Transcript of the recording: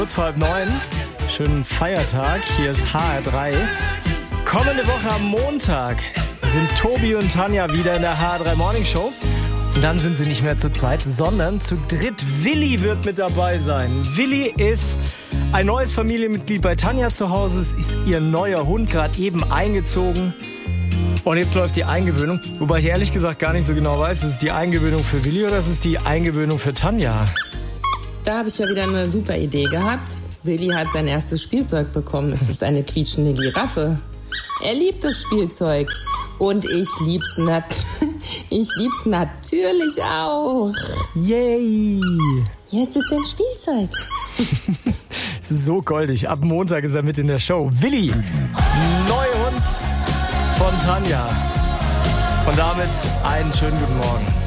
Kurz vor 8:30. Schönen Feiertag. Hier ist HR3. Kommende Woche am Montag sind Tobi und Tanja wieder in der HR3 Morning Show. Und dann sind sie nicht mehr zu zweit, sondern zu dritt. Willi wird mit dabei sein. Willi ist ein neues Familienmitglied bei Tanja zu Hause. Es ist ihr neuer Hund, gerade eben eingezogen. Und jetzt läuft die Eingewöhnung. Wobei ich ehrlich gesagt gar nicht so genau weiß, ist es die Eingewöhnung für Willi oder ist es die Eingewöhnung für Tanja? Da habe ich ja wieder eine super Idee gehabt. Willi hat sein erstes Spielzeug bekommen. Es ist eine quietschende Giraffe. Er liebt das Spielzeug. Und ich lieb's natürlich auch. Yay! Jetzt ist dein Spielzeug. Es ist so goldig. Ab Montag ist er mit in der Show. Willi, neuer Hund von Tanja. Und damit einen schönen guten Morgen.